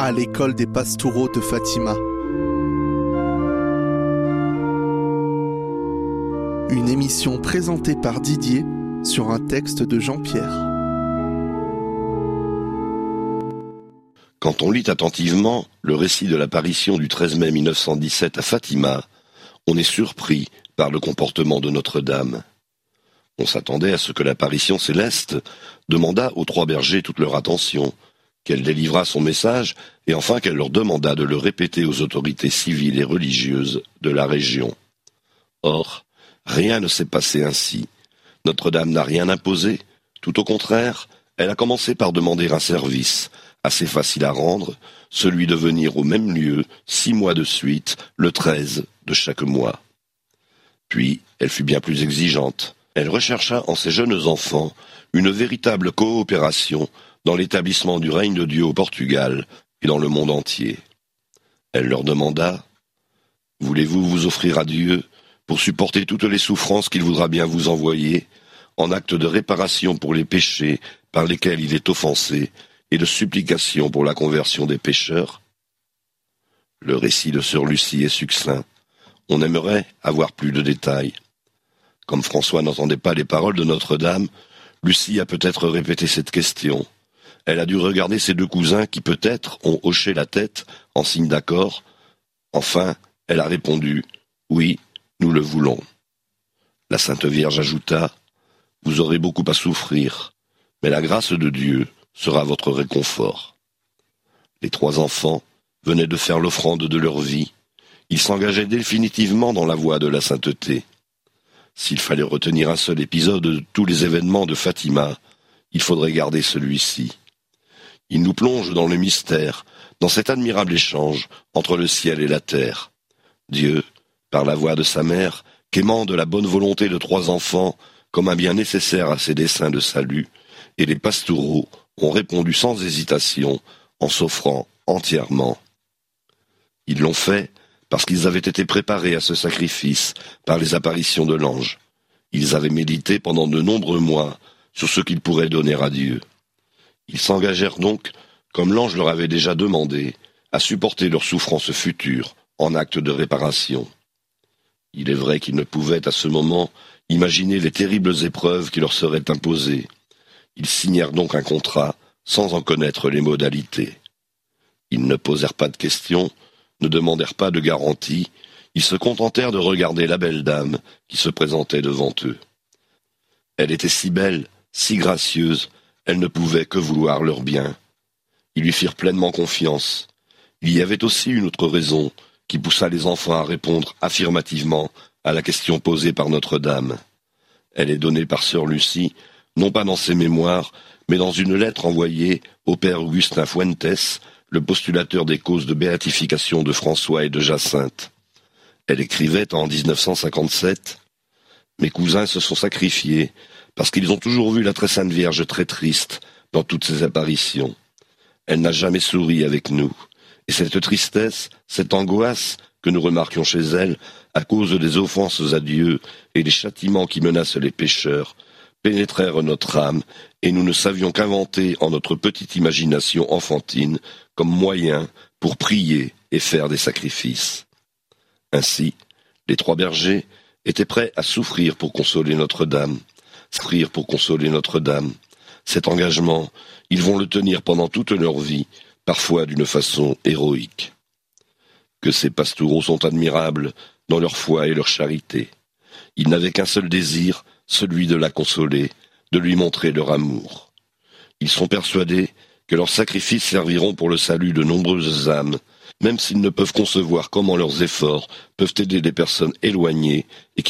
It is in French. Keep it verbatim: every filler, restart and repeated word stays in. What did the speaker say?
à l'école des Pastoureaux de Fatima. Une émission présentée par Didier sur un texte de Jean-Pierre. Quand on lit attentivement le récit de l'apparition du treize mai mille neuf cent dix-sept à Fatima, on est surpris par le comportement de Notre-Dame. On s'attendait à ce que l'apparition céleste demandât aux trois bergers toute leur attention, qu'elle délivrât son message et enfin qu'elle leur demandât de le répéter aux autorités civiles et religieuses de la région. Or, rien ne s'est passé ainsi. Notre-Dame n'a rien imposé, tout au contraire, elle a commencé par demander un service, assez facile à rendre, celui de venir au même lieu, six mois de suite, le treize de chaque mois. Puis, elle fut bien plus exigeante. Elle rechercha en ses jeunes enfants une véritable coopération dans l'établissement du règne de Dieu au Portugal et dans le monde entier. Elle leur demanda « Voulez-vous vous offrir à Dieu pour supporter toutes les souffrances qu'il voudra bien vous envoyer, en acte de réparation pour les péchés par lesquels il est offensé et de supplication pour la conversion des pécheurs ?» Le récit de sœur Lucie est succinct. On aimerait avoir plus de détails. Comme François n'entendait pas les paroles de Notre-Dame, Lucie a peut-être répété cette question. Elle a dû regarder ses deux cousins qui peut-être ont hoché la tête en signe d'accord. Enfin, elle a répondu « Oui, nous le voulons ». La Sainte Vierge ajouta « Vous aurez beaucoup à souffrir, mais la grâce de Dieu sera votre réconfort ». Les trois enfants venaient de faire l'offrande de leur vie. Ils s'engageaient définitivement dans la voie de la sainteté. S'il fallait retenir un seul épisode de tous les événements de Fatima, il faudrait garder celui-ci. Il nous plonge dans le mystère, dans cet admirable échange entre le ciel et la terre. Dieu, par la voix de sa mère, qu'aimant de la bonne volonté de trois enfants comme un bien nécessaire à ses desseins de salut, et les Pastoureaux ont répondu sans hésitation en s'offrant entièrement. Ils l'ont fait parce qu'ils avaient été préparés à ce sacrifice par les apparitions de l'ange. Ils avaient médité pendant de nombreux mois sur ce qu'ils pourraient donner à Dieu. Ils s'engagèrent donc, comme l'ange leur avait déjà demandé, à supporter leurs souffrances futures en acte de réparation. Il est vrai qu'ils ne pouvaient à ce moment imaginer les terribles épreuves qui leur seraient imposées. Ils signèrent donc un contrat sans en connaître les modalités. Ils ne posèrent pas de questions, ne demandèrent pas de garanties, ils se contentèrent de regarder la belle dame qui se présentait devant eux. Elle était si belle, si gracieuse, elle ne pouvait que vouloir leur bien. Ils lui firent pleinement confiance. Il y avait aussi une autre raison qui poussa les enfants à répondre affirmativement à la question posée par Notre-Dame. Elle est donnée par sœur Lucie, non pas dans ses mémoires, mais dans une lettre envoyée au père Augustin Fuentes, le postulateur des causes de béatification de François et de Jacinthe. Elle écrivait en dix-neuf cent cinquante-sept « Mes cousins se sont sacrifiés parce qu'ils ont toujours vu la très sainte Vierge très triste dans toutes ses apparitions. Elle n'a jamais souri avec nous, et cette tristesse, cette angoisse que nous remarquions chez elle, à cause des offenses à Dieu et des châtiments qui menacent les pécheurs, pénétrèrent notre âme, et nous ne savions qu'inventer en notre petite imagination enfantine comme moyen pour prier et faire des sacrifices. Ainsi, les trois bergers étaient prêts à souffrir pour consoler Notre-Dame, souffrir pour consoler Notre-Dame. Cet engagement, ils vont le tenir pendant toute leur vie, parfois d'une façon héroïque. Que ces Pastoureaux sont admirables dans leur foi et leur charité. Ils n'avaient qu'un seul désir, celui de la consoler, de lui montrer leur amour. Ils sont persuadés que leurs sacrifices serviront pour le salut de nombreuses âmes, même s'ils ne peuvent concevoir comment leurs efforts peuvent aider des personnes éloignées et qui